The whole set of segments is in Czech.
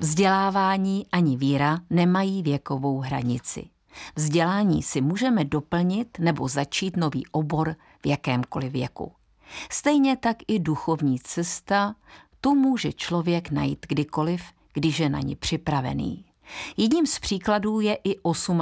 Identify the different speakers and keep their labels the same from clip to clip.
Speaker 1: Vzdělávání ani víra nemají věkovou hranici. Vzdělání si můžeme doplnit nebo začít nový obor v jakémkoliv věku. Stejně tak i duchovní cesta, tu může člověk najít kdykoliv, když je na ní připravený. Jedním z příkladů je i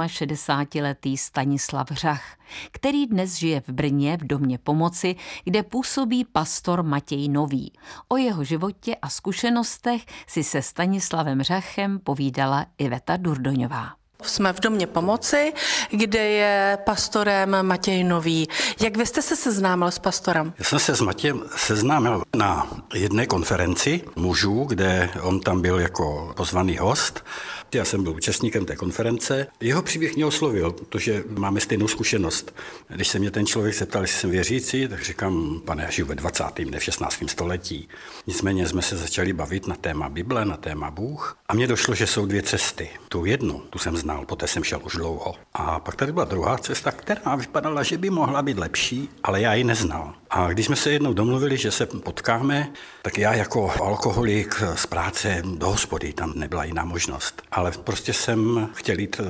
Speaker 1: 68letý Stanislav Řach, který dnes žije v Brně v Domě pomoci, kde působí pastor Matěj Nový. O jeho životě a zkušenostech si se Stanislavem Řachem povídala Iveta Durdoňová.
Speaker 2: Jsme v Domě pomoci, kde je pastorem Matěj Nový. Jak vy jste se seznámil s pastorem?
Speaker 3: Já jsem se s Matějem seznámil na jedné konferenci mužů, kde on tam byl jako pozvaný host. Já jsem byl účastníkem té konference. Jeho příběh mě oslovil, protože máme stejnou zkušenost. Když se mě ten člověk zeptal, jestli jsem věřící, tak říkám, pane, já žiju ve 20., ne v 16. století. Nicméně jsme se začali bavit na téma Bible, na téma Bůh. A mně došlo, že jsou dvě cesty. Tu jednu, tu jsem znal, poté jsem šel už dlouho. A pak tady byla druhá cesta, která vypadala, že by mohla být lepší, ale já ji neznal. A když jsme se jednou domluvili, že se potkáme, tak já jako alkoholik z práce do hospody, tam nebyla jiná možnost. Ale prostě jsem chtěl jít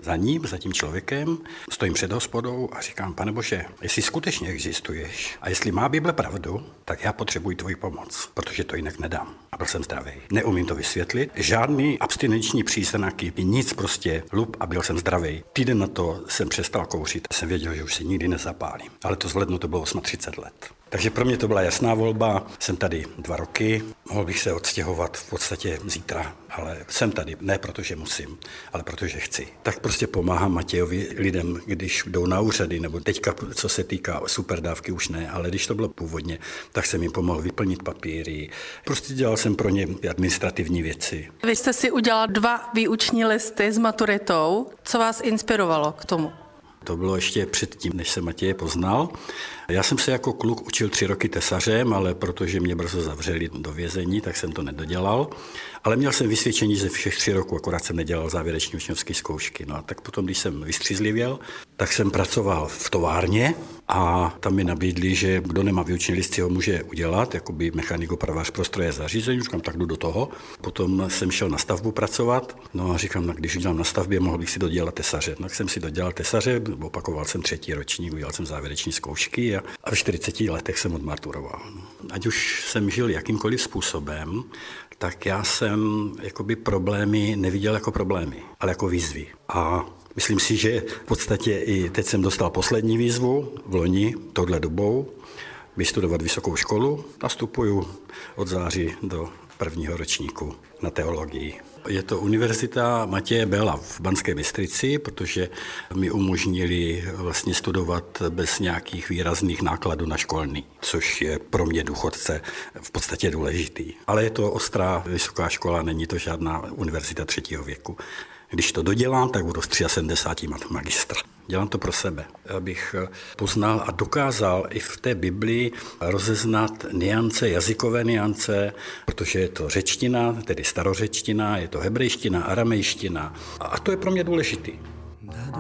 Speaker 3: za tím člověkem, stojím před hospodou a říkám, Pane Bože, jestli skutečně existuješ a jestli má Bible pravdu, tak já potřebuji tvoji pomoc, protože to jinak nedám. A byl jsem zdravý. Neumím to vysvětlit. Žádný abstinenční příznaky, nic prostě lup a byl jsem zdravý. Týden na to jsem přestal kouřit. Jsem věděl, že už se nikdy nezapálím. Ale to z lednu to bylo 38 let. Takže pro mě to byla jasná volba. Jsem tady 2 roky, mohl bych se odstěhovat v podstatě zítra, ale jsem tady ne protože musím, ale protože chci. Tak prostě pomáhám Matějovi lidem, když jdou na úřady, nebo teďka, co se týká superdávky, už ne, ale když to bylo původně, tak jsem jim pomohl vyplnit papíry. Prostě dělal jsem pro ně administrativní věci.
Speaker 2: Vy jste si udělal 2 výuční listy s maturitou. Co vás inspirovalo k tomu?
Speaker 3: To bylo ještě předtím, než jsem Matěje poznal. Já jsem se jako kluk učil 3 roky tesařem, ale protože mě brzo zavřeli do vězení, tak jsem to nedodělal. Ale měl jsem vysvědčení ze všech 3 roku, akorát jsem nedělal závěreční učňovské zkoušky. No a tak potom, když jsem vystřízlivěl, tak jsem pracoval v továrně a tam mi nabídli, že kdo nemá výuční list, si ho může udělat, jakoby mechanik, opravář pro stroje zařízení. Říkám, tak jdu do toho. Potom jsem šel na stavbu pracovat. No a říkám, když udělám na stavbě, mohl bych si dodělat tesaře. Tak jsem si dodělal tesaře, opakoval jsem 3. ročník, udělal jsem závěreční zkoušky a v 40 letech jsem odmaturoval. Ať už jsem žil jakýmkoliv způsobem, tak já jsem jakoby problémy neviděl jako problémy, ale jako výzvy. A myslím si, že v podstatě i teď jsem dostal poslední výzvu v loni, touhle dobou, vystudovat vysokou školu. Nastupuju od září do 1. ročníku na teologii. Je to Univerzita Matěje Bela v Banské Bystrici, protože mi umožnili vlastně studovat bez nějakých výrazných nákladů na školný, což je pro mě důchodce v podstatě důležitý. Ale je to ostrá vysoká škola, není to žádná univerzita 3. věku. Když to dodělám, tak budu z 73 magistra. Dělám to pro sebe, abych poznal a dokázal i v té Biblii rozeznat niance, jazykové niance, protože je to řečtina, tedy starořečtina, je to hebrejština, aramejština a to je pro mě důležitý.